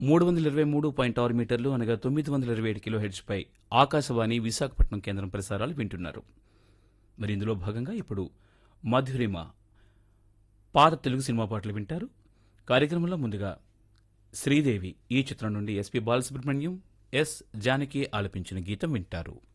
323.6 మీటర్లు అనగా 927 కిలోహెర్ట్జ్పై ఆకాశవాణి విశాఖపట్నం కేంద్రం ప్రసారాలు వింటున్నారు. మరి ఇందులో భాగంగా ఇప్పుడు మధురిమ పాత తెలుగు సినిమా పాటలు వింటారు. కార్యక్రమంలో ముందుగా శ్రీదేవి ఈ చిత్రం నుండి ఎస్పి బాలసుబ్రహ్మణ్యం, ఎస్ జానకి ఆలపించిన గీతం వింటారు.